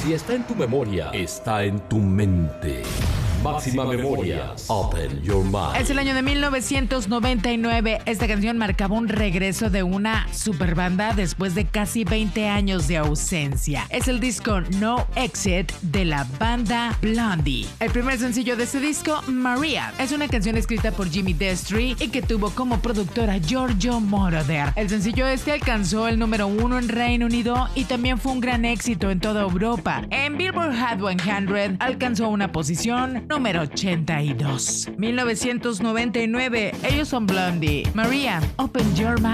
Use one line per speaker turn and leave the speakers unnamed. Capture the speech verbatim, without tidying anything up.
Si está en tu memoria, está en tu mente. Máxima Memoria. Open Your Mind.
Es el año de mil novecientos noventa y nueve. Esta canción marcaba un regreso de una superbanda después de casi veinte años de ausencia. Es el disco No Exit de la banda Blondie. El primer sencillo de ese disco, Maria, es una canción escrita por Jimmy Destri y que tuvo como productora Giorgio Moroder. El sencillo este alcanzó el número uno en Reino Unido y también fue un gran éxito en toda Europa. En Billboard Hot cien alcanzó una posición número ochenta y dos. mil novecientos noventa y nueve. Ellos son Blondie. Maria, Open Your Mind.